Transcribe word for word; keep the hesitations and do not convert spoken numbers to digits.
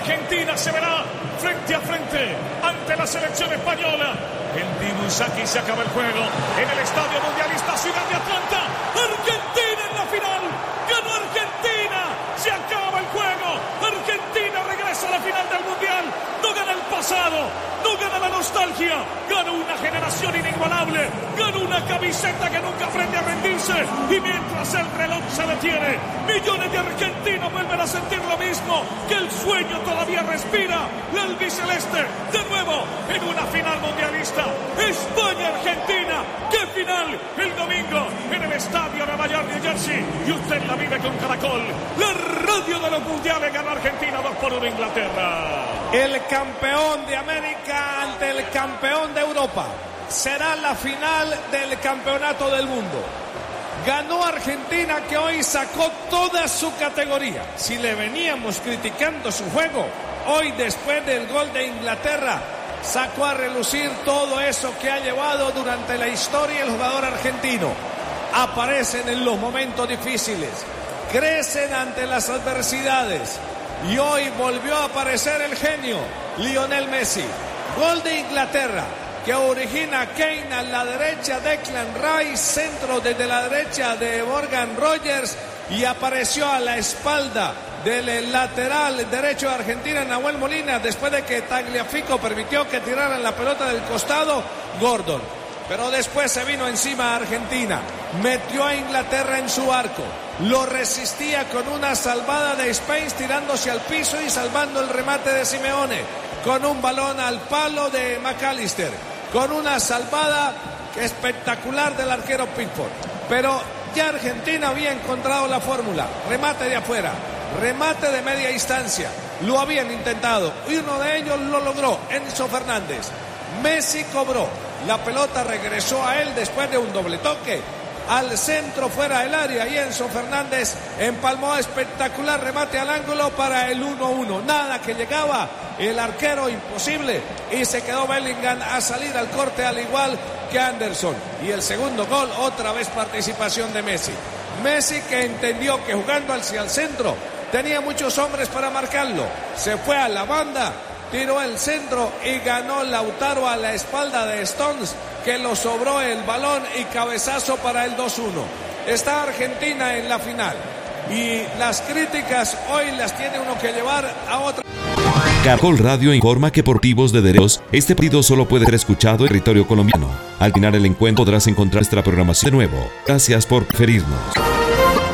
Argentina se verá frente a frente ante la selección española. El Dibu Inzaghi, se acaba el juego en el Estadio Mundialista Ciudad de Atlanta. Argentina en la final. Ganó Argentina. Se acaba el juego. Argentina regresa a la final del Mundial. No gana el pasado. No gana la nostalgia. Gana una generación inigualable. Gana una camiseta que nunca aprende a rendirse. Y mientras el reloj se detiene, millones de argentinos vuelven a sentir lo mismo. Que el sueño todavía respira. La albiceleste de nuevo en una final mundialista. España-Argentina. ¡Qué final! El domingo en el estadio de Nueva York, New Jersey. Y usted la vive con Caracol. La radio de los mundiales. Ganó Argentina dos por uno Inglaterra. El campeón de América ante el campeón de Europa. Será la final del campeonato del mundo. Ganó Argentina, que hoy sacó toda su categoría. Si le veníamos criticando su juego, hoy después del gol de Inglaterra sacó a relucir todo eso que ha llevado durante la historia el jugador argentino. Aparecen en los momentos difíciles, crecen ante las adversidades y hoy volvió a aparecer el genio Lionel Messi. Gol de Inglaterra que origina Kane a la derecha, Declan Rice, centro desde la derecha de Morgan Rogers, y apareció a la espalda del lateral derecho de Argentina, Nahuel Molina, después de que Tagliafico permitió que tiraran la pelota del costado, Gordon. Pero después se vino encima a Argentina, metió a Inglaterra en su arco, lo resistía con una salvada de Spence tirándose al piso y salvando el remate de Simeone, con un balón al palo de McAllister, con una salvada espectacular del arquero Pickford. Pero ya Argentina había encontrado la fórmula, remate de afuera, remate de media distancia, lo habían intentado y uno de ellos lo logró, Enzo Fernández. Messi cobró, la pelota regresó a él después de un doble toque al centro fuera del área y Enzo Fernández empalmó espectacular remate al ángulo para el uno uno. Nada que llegaba el arquero, imposible, y se quedó Bellingham a salir al corte al igual que Anderson. Y el segundo gol, otra vez participación de Messi. Messi, que entendió que jugando hacia el centro tenía muchos hombres para marcarlo, se fue a la banda, tiró el centro y ganó Lautaro a la espalda de Stones, que lo sobró el balón y cabezazo para el dos uno. Está Argentina en la final y las críticas hoy las tiene uno que llevar a otra. Caracol Radio informa que por motivos de derechos, este partido solo puede ser escuchado en territorio colombiano. Al final el encuentro podrás encontrar nuestra programación de nuevo. Gracias por preferirnos.